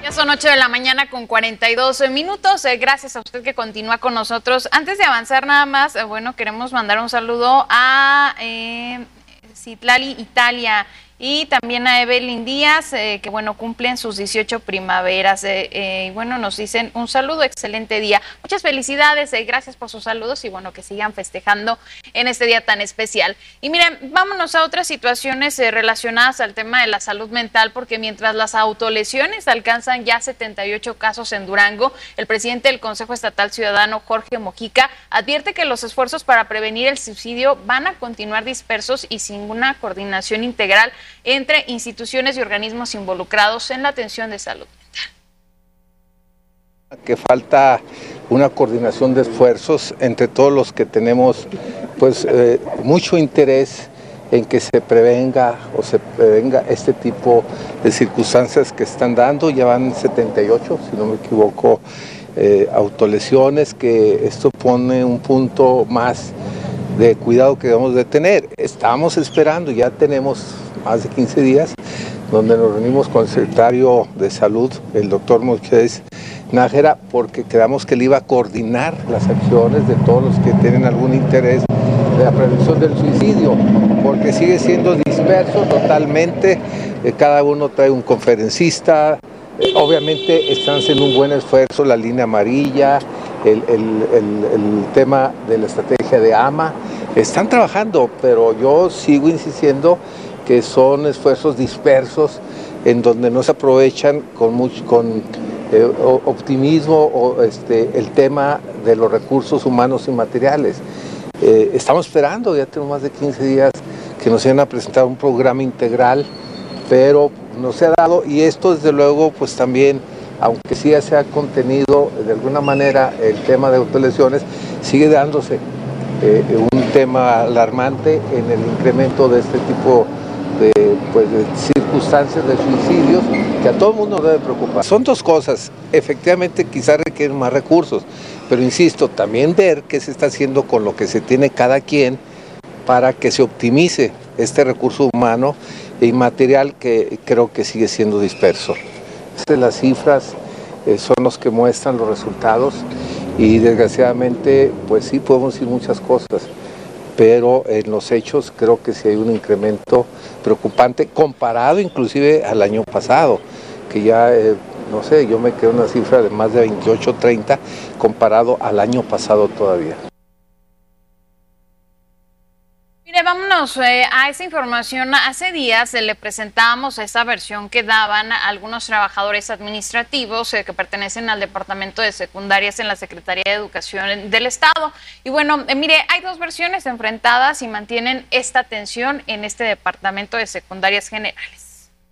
Ya son 8 de la mañana con 42 minutos. Gracias a usted que continúa con nosotros. Antes de avanzar nada más, queremos mandar un saludo a Citlali Italia y también a Evelyn Díaz, que cumplen sus 18 primaveras. Nos dicen un saludo, excelente día. Muchas felicidades, gracias por sus saludos y que sigan festejando en este día tan especial. Y miren, vámonos a otras situaciones relacionadas al tema de la salud mental, porque mientras las autolesiones alcanzan ya 78 casos en Durango, el presidente del Consejo Estatal Ciudadano, Jorge Mojica, advierte que los esfuerzos para prevenir el suicidio van a continuar dispersos y sin una coordinación integral entre instituciones y organismos involucrados en la atención de salud mental. Que falta una coordinación de esfuerzos entre todos los que tenemos mucho interés en que se prevenga este tipo de circunstancias que están dando. Ya van 78, si no me equivoco, autolesiones, que esto pone un punto más de cuidado que debemos de tener. Estamos esperando, ya tenemos más de 15 días, donde nos reunimos con el secretario de Salud, el doctor Moisés Nájera, porque quedamos que él iba a coordinar las acciones de todos los que tienen algún interés de la prevención del suicidio, porque sigue siendo disperso totalmente, cada uno trae un conferencista. Obviamente están haciendo un buen esfuerzo, la línea amarilla, el tema de la estrategia de AMA, están trabajando, pero yo sigo insistiendo que son esfuerzos dispersos en donde no se aprovechan con optimismo el tema de los recursos humanos y materiales. Estamos esperando, ya tenemos más de 15 días que nos vayan a presentar un programa integral, pero no se ha dado, y esto desde luego pues también, aunque sí ya se ha contenido de alguna manera el tema de autolesiones, sigue dándose un tema alarmante en el incremento de este tipo de circunstancias de suicidios que a todo el mundo debe preocupar. Son dos cosas, efectivamente quizás requieren más recursos, pero insisto, también ver qué se está haciendo con lo que se tiene cada quien para que se optimice este recurso humano y material que creo que sigue siendo disperso. Las cifras son los que muestran los resultados y desgraciadamente pues sí podemos decir muchas cosas, pero en los hechos creo que sí hay un incremento preocupante comparado inclusive al año pasado, que ya yo me quedé una cifra de más de 28, 30 comparado al año pasado todavía. Mire, vámonos a esa información. Hace días le presentábamos esa versión que daban algunos trabajadores administrativos que pertenecen al Departamento de Secundarias en la Secretaría de Educación del Estado. Y mire, hay dos versiones enfrentadas y mantienen esta tensión en este Departamento de Secundarias Generales.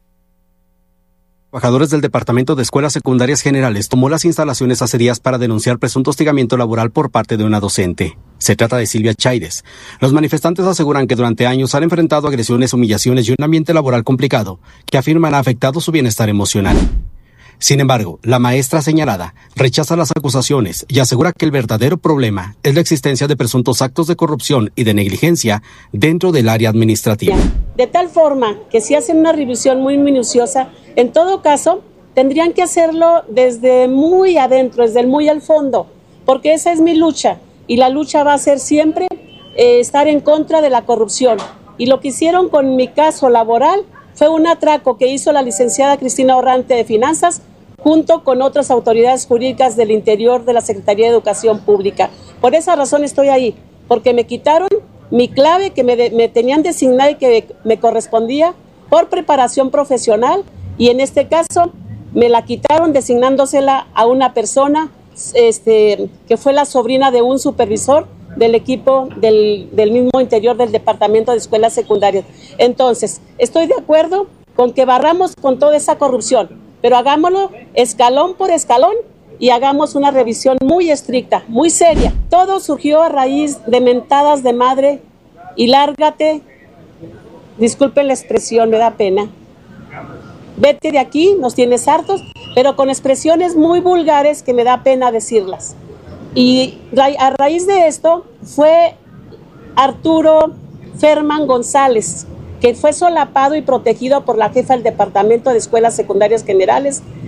Trabajadores del Departamento de Escuelas Secundarias Generales tomó las instalaciones hace días para denunciar presunto hostigamiento laboral por parte de una docente. Se trata de Silvia Chaires. Los manifestantes aseguran que durante años han enfrentado agresiones, humillaciones y un ambiente laboral complicado que afirman ha afectado su bienestar emocional. Sin embargo, la maestra señalada rechaza las acusaciones y asegura que el verdadero problema es la existencia de presuntos actos de corrupción y de negligencia dentro del área administrativa. De tal forma que si hacen una revisión muy minuciosa, en todo caso tendrían que hacerlo desde muy adentro, desde muy al fondo, porque esa es mi lucha y la lucha va a ser siempre estar en contra de la corrupción. Y lo que hicieron con mi caso laboral fue un atraco que hizo la licenciada Cristina Orrante de Finanzas junto con otras autoridades jurídicas del interior de la Secretaría de Educación Pública. Por esa razón estoy ahí, porque me quitaron mi clave que me tenían designada y que me correspondía por preparación profesional, y en este caso me la quitaron designándosela a una persona que fue la sobrina de un supervisor del equipo del mismo interior del Departamento de Escuelas Secundarias. Entonces, estoy de acuerdo con que barramos con toda esa corrupción, pero hagámoslo escalón por escalón y hagamos una revisión muy estricta, muy seria. Todo surgió a raíz de mentadas de madre y lárgate, disculpen la expresión, me da pena. Vete de aquí, nos tienes hartos, pero con expresiones muy vulgares que me da pena decirlas. Y a raíz de esto fue Arturo Ferman González, que fue solapado y protegido por la jefa del Departamento de Escuelas Secundarias Generales,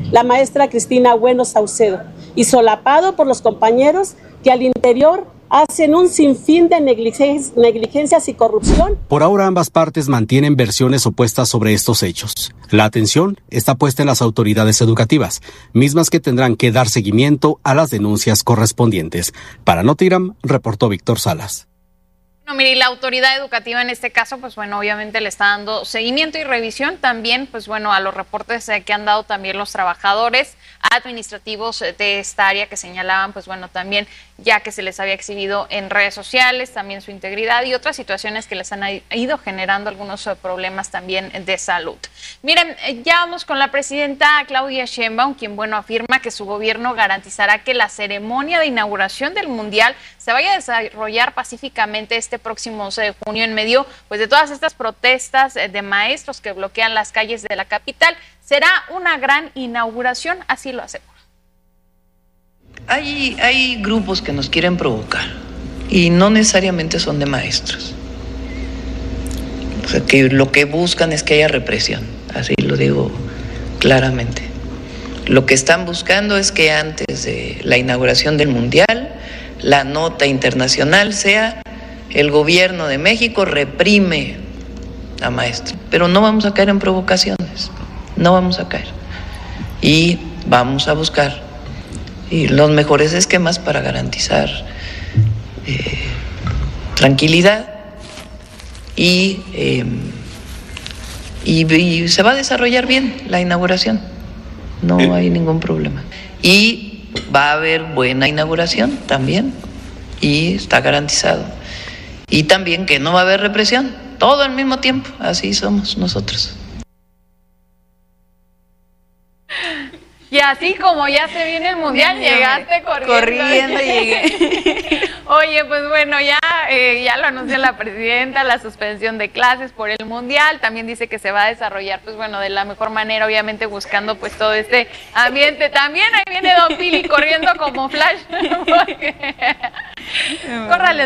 la maestra Cristina Bueno Saucedo, y solapado por los compañeros que al interior hacen un sinfín de negligencias y corrupción. Por ahora ambas partes mantienen versiones opuestas sobre estos hechos. La atención está puesta en las autoridades educativas, mismas que tendrán que dar seguimiento a las denuncias correspondientes. Para Notigram, reportó Víctor Salas. No, mire, y la autoridad educativa en este caso, pues bueno, obviamente le está dando seguimiento y revisión también, pues bueno, a los reportes que han dado también los trabajadores administrativos de esta área que señalaban, pues bueno, también ya que se les había exhibido en redes sociales, también su integridad y otras situaciones que les han ido generando algunos problemas también de salud. Miren, ya vamos con la presidenta Claudia Sheinbaum, quien, bueno, afirma que su gobierno garantizará que la ceremonia de inauguración del Mundial se vaya a desarrollar pacíficamente este próximo 11 de junio en medio, pues, de todas estas protestas de maestros que bloquean las calles de la capital. Será una gran inauguración, así lo asegura. Hay grupos que nos quieren provocar y no necesariamente son de maestros. O sea, que lo que buscan es que haya represión, así lo digo claramente. Lo que están buscando es que antes de la inauguración del Mundial, la nota internacional sea: el gobierno de México reprime a maestros. Pero no vamos a caer en provocaciones, no vamos a caer. Y vamos a buscar los mejores esquemas para garantizar tranquilidad y se va a desarrollar bien la inauguración, no hay ningún problema. Y va a haber buena inauguración también, y está garantizado. Y también que no va a haber represión, todo al mismo tiempo, así somos nosotros. Y así como ya se viene el Mundial, llegaste corriendo. Llegué. Oye, pues bueno, ya lo anunció la presidenta, la suspensión de clases por el Mundial. También dice que se va a desarrollar, pues bueno, de la mejor manera, obviamente buscando pues todo este ambiente. También ahí viene Don Pili corriendo como Flash. Córrale.